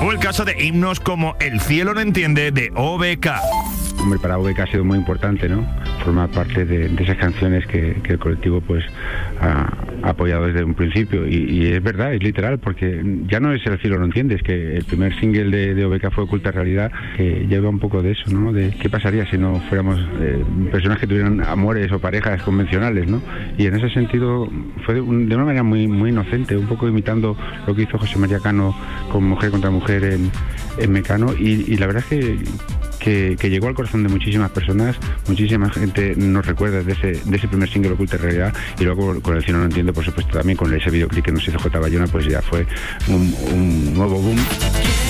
O el caso de himnos como El cielo no entiende de OBK. Hombre, para OBK ha sido muy importante, ¿no? Formar parte de esas canciones que el colectivo pues ha apoyado desde un principio. Y es verdad, es literal, porque ya no es El cielo no entiende, es que el primer single de OBK fue Oculta Realidad, que lleva un poco de eso, ¿no? De qué pasaría si no fuéramos personas que tuvieran amores o parejas convencionales, ¿no? Y en ese sentido fue de una manera muy, muy inocente, un poco imitando lo que hizo José María Cano con Mujer contra Mujer en Mecano, y la verdad es que llegó al corazón de muchísimas personas, muchísima gente nos recuerda de ese primer single Oculta Realidad, y luego con El cielo no entiende, por supuesto, también con ese videoclip que nos hizo J. Bayona, pues ya fue un nuevo boom.